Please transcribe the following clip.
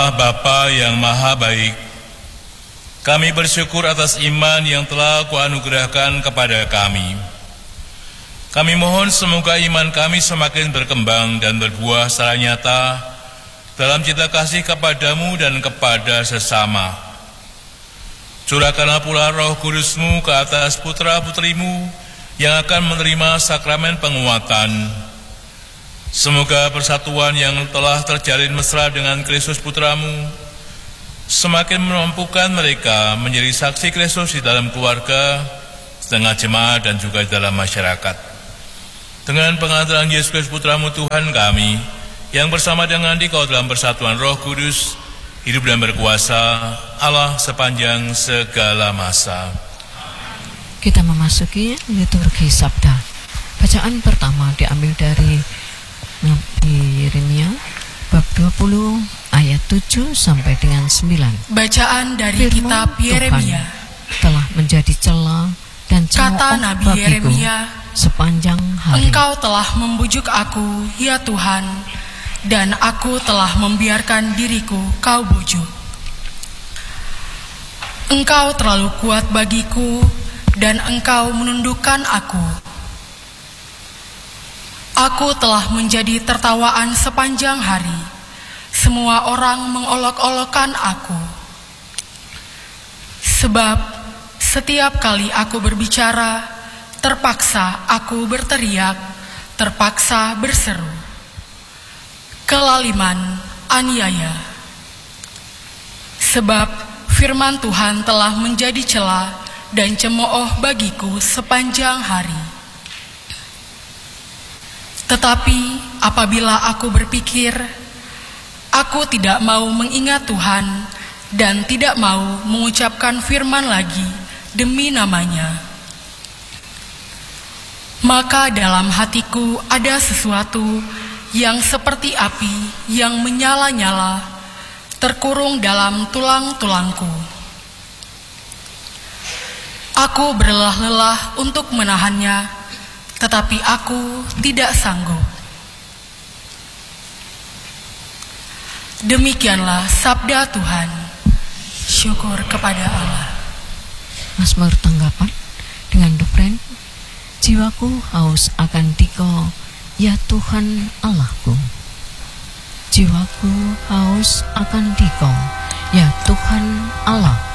Allah Bapa yang Maha Baik, kami bersyukur atas iman yang telah Kuanugerahkan kepada kami. Kami mohon semoga iman kami semakin berkembang dan berbuah secara nyata dalam cinta kasih kepadamu dan kepada sesama. Curahkanlah pula Roh Kudus-Mu ke atas putra-putrimu yang akan menerima sakramen penguatan. Semoga persatuan yang telah terjalin mesra dengan Kristus Putramu semakin memampukan mereka menjadi saksi Kristus di dalam keluarga, setengah jemaat dan juga di dalam masyarakat. Dengan pengantaran Yesus Kristus Putramu Tuhan kami, yang bersama dengan Dikau dalam persatuan Roh Kudus, hidup dan berkuasa Allah sepanjang segala masa. Kita memasuki liturgi Sabda. Bacaan pertama diambil dari Nabi Yeremia bab 20 ayat 7 sampai dengan 9. Bacaan dari Firman kitab Yeremia. Telah menjadi celah dan Kata cemooh Nabi bagiku Yeremia, sepanjang hari. Engkau telah membujuk aku, ya Tuhan, dan aku telah membiarkan diriku kau bujuk. Engkau terlalu kuat bagiku, dan engkau menundukkan aku. Aku telah menjadi tertawaan sepanjang hari. Semua orang mengolok-olokkan aku. Sebab setiap kali aku berbicara, terpaksa aku berteriak, terpaksa berseru. Kelaliman, aniaya. Sebab firman Tuhan telah menjadi celah dan cemooh bagiku sepanjang hari. Tetapi apabila aku berpikir, aku tidak mau mengingat Tuhan dan tidak mau mengucapkan firman lagi demi namanya, maka dalam hatiku ada sesuatu yang seperti api yang menyala-nyala, terkurung dalam tulang-tulangku. Aku berlelah-lelah untuk menahannya, tetapi aku tidak sanggup. Demikianlah sabda Tuhan. Syukur kepada Allah. Mazmur tanggapan dengan refren, jiwaku haus akan Dikau, ya Tuhan Allahku. Jiwaku haus akan Dikau, ya Tuhan Allah.